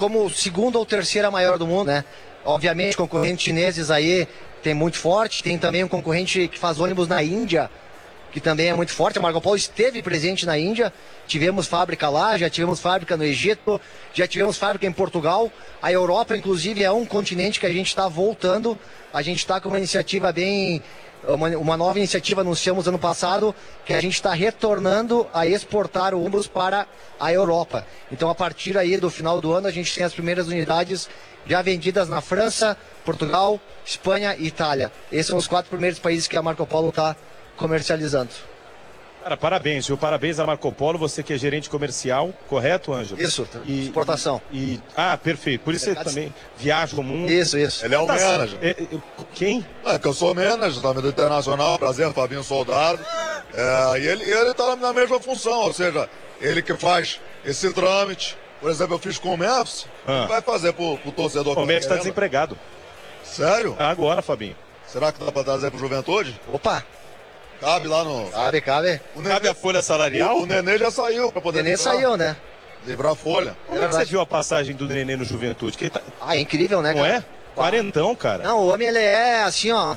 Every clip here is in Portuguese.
como segunda ou terceira maior do mundo, né? Obviamente, concorrentes chineses aí tem muito forte, tem também um concorrente que faz ônibus na Índia, que também é muito forte. A Marco Polo esteve presente na Índia, tivemos fábrica lá, já tivemos fábrica no Egito, já tivemos fábrica em Portugal. A Europa, inclusive, é um continente que a gente está voltando, a gente está com uma iniciativa uma nova iniciativa, anunciamos ano passado, que a gente está retornando a exportar o ônibus para a Europa. Então, a partir aí do final do ano, a gente tem as primeiras unidades já vendidas na França, Portugal, Espanha e Itália. Esses são os 4 primeiros países que a Marco Polo está comercializando. Cara, parabéns, viu? Parabéns a Marco Polo, você que é gerente comercial, correto, Ângelo? Isso, exportação. Perfeito. Por isso você também viaja o mundo. Isso. Ele é o manager. Quem? Que eu sou manager também do Internacional, prazer, Fabinho Soldado. E ele tá na mesma função, ou seja, ele que faz esse trâmite. Por exemplo, eu fiz com o Memphis, vai fazer pro torcedor. O Memphis está desempregado. Sério? Agora, Fabinho. Será que dá pra trazer pro Juventude? Opa! Cabe lá no... Cabe. Cabe a folha salarial? O Nenê já saiu pra poder... O Nenê saiu, né? Livrar a folha. Como é que você viu a passagem do Nenê no Juventude? Que é incrível, né, cara? Não é? Quarentão, cara. Não, o homem, ele é assim, ó...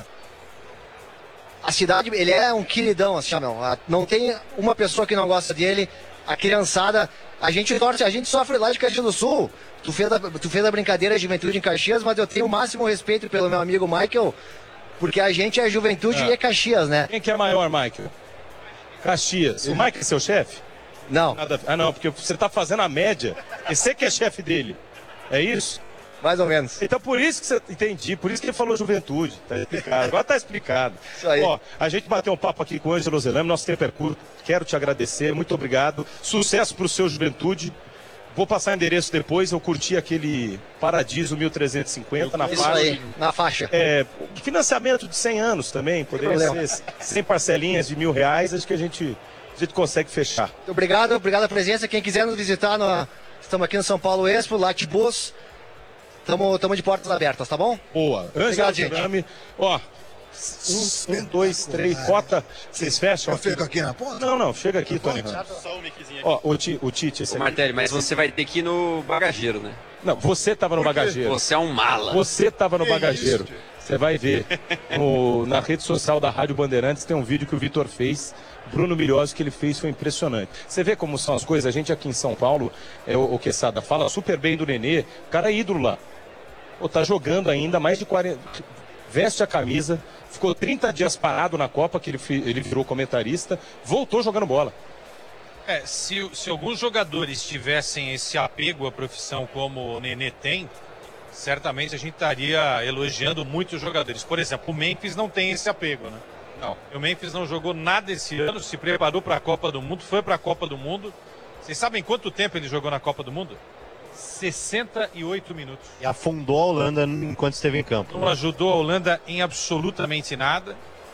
A cidade, ele é um queridão, assim, ó, meu. Não tem uma pessoa que não gosta dele. A criançada... A gente sofre lá de Caxias do Sul. Tu fez a brincadeira de Juventude em Caxias, mas eu tenho o máximo respeito pelo meu amigo Michael... Porque a gente é Juventude e é Caxias, né? Quem que é maior, Michael? Caxias. O Michael é seu chefe? Não. Não, porque você tá fazendo a média. E você que é chefe dele. É isso? Mais ou menos. Então por isso que você... Entendi. Por isso que ele falou Juventude. Tá explicado. Agora tá explicado. Isso aí. Ó, a gente bateu um papo aqui com o Ângelo Zelame. Nosso tempo é curto. Quero te agradecer. Muito obrigado. Sucesso pro seu Juventude. Vou passar o endereço depois, eu curti aquele Paradiso 1350 na faixa. Aí, na faixa. Financiamento de 100 anos também, poderia ser 100 parcelinhas de R$1.000, acho que a gente consegue fechar. Obrigado a presença. Quem quiser nos visitar, estamos aqui no São Paulo Expo, Latibus. Estamos de portas abertas, tá bom? Boa. Obrigado, gente. Ó, 1, 2, 3, cota. Vocês fecham? Eu fico aqui na ponta? Não, chega aqui, Tony. Ó, o Tite, esse aqui. Martelli, mas você vai ter que ir no bagageiro, né? Não, você tava no bagageiro. Você é um mala. Você tava no bagageiro. Você vai ver. Na rede social da Rádio Bandeirantes tem um vídeo que o Vitor fez. Bruno Milhozzi, que ele fez, foi impressionante. Você vê como são as coisas. A gente aqui em São Paulo, o Quesada fala super bem do Nenê. O cara é ídolo lá. Tá jogando ainda, mais de 40... Veste a camisa, ficou 30 dias parado na Copa, que ele virou comentarista, voltou jogando bola. Se alguns jogadores tivessem esse apego à profissão como o Nenê tem, certamente a gente estaria elogiando muitos jogadores. Por exemplo, o Memphis não tem esse apego, né? Não. O Memphis não jogou nada esse ano, se preparou para a Copa do Mundo, foi para a Copa do Mundo. Vocês sabem quanto tempo ele jogou na Copa do Mundo? 68 minutos. E afundou a Holanda enquanto esteve em campo. Não ajudou a Holanda em absolutamente nada.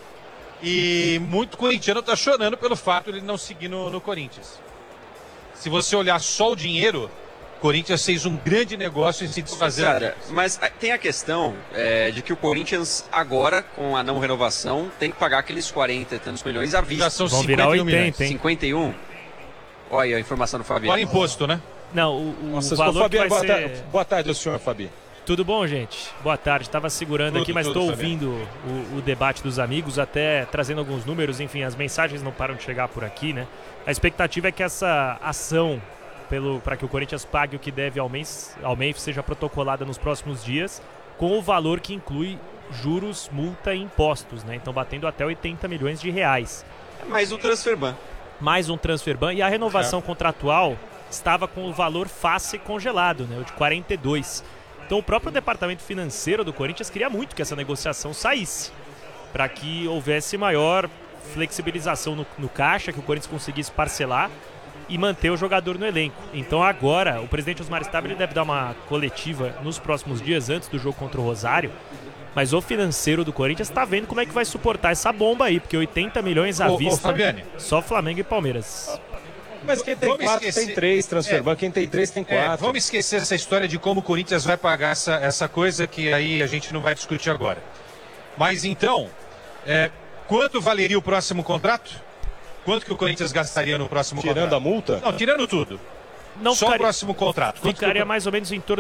E muito corintiano está chorando pelo fato de ele não seguir no Corinthians. Se você olhar só o dinheiro, o Corinthians fez um grande negócio em se desfazer. Cara, mas tem a questão de que o Corinthians agora, com a não renovação, tem que pagar aqueles 40 e tantos milhões à vista. Já são Vão 51 virar 80, milhões. hein? 51? Olha aí a informação do Fabiano. Fora imposto, né? Não, o valor Fabiano, que vai ser... boa tarde ao senhor, Fabi. Tudo bom, gente? Boa tarde. Estava segurando aqui, mas estou ouvindo o debate dos amigos, até trazendo alguns números. Enfim, as mensagens não param de chegar por aqui, né? A expectativa é que essa ação para que o Corinthians pague o que deve ao Memphis seja protocolada nos próximos dias, com o valor que inclui juros, multa e impostos, né? Então batendo até 80 milhões de reais. Mais um transfer ban. Mais um transfer ban. E a renovação contratual estava com o valor face congelado, né? O de 42. Então o próprio departamento financeiro do Corinthians queria muito que essa negociação saísse, para que houvesse maior flexibilização no caixa, que o Corinthians conseguisse parcelar e manter o jogador no elenco. Então agora o presidente Osmar Stabile deve dar uma coletiva nos próximos dias antes do jogo contra o Rosário, mas o financeiro do Corinthians está vendo como é que vai suportar essa bomba aí, porque 80 milhões à vista, Fabiane, só Flamengo e Palmeiras. Mas quem tem 4 tem 3, transfer quem tem 3 tem 4. Vamos esquecer essa história de como o Corinthians vai pagar essa coisa, que aí a gente não vai discutir agora. Mas então, quanto valeria o próximo contrato? Quanto que o Corinthians gastaria no próximo contrato? Tirando a multa? Não, tirando tudo. Não Só ficaria, o próximo contrato. Ficaria mais ou menos em torno